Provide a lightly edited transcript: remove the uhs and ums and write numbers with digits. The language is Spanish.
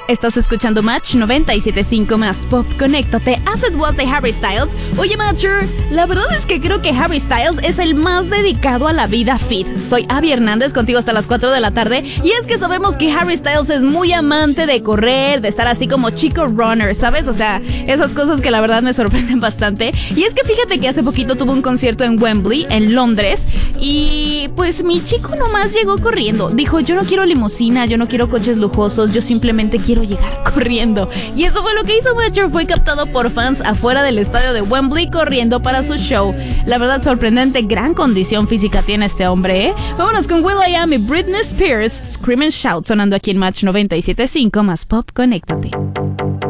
Estás escuchando Match 97.5 más Pop. Conéctate. As It Was de Harry Styles. Oye, Matcher, la verdad es que creo que Harry Styles es el más dedicado a la vida fit. Soy Abby Hernández, contigo hasta las 4 de la tarde. Y es que sabemos que Harry Styles es muy amante de correr, de estar así como chico runner, ¿sabes? O sea, esas cosas que la verdad me sorprenden bastante. Y es que fíjate que hace poquito tuvo un concierto en Wembley, en Londres. Y pues mi chico nomás llegó corriendo. Dijo, yo no quiero limusina, yo no quiero coches lujosos, yo simplemente quiero llegar corriendo. Y eso fue lo que hizo Matcher. Fue captado por fans afuera del estadio de Wembley corriendo para su show. La verdad, sorprendente, gran condición física tiene este hombre, ¿eh? Vámonos con will.i.am y Britney Spears, Scream and Shout, sonando aquí en Match 97.5 más Pop. Conéctate.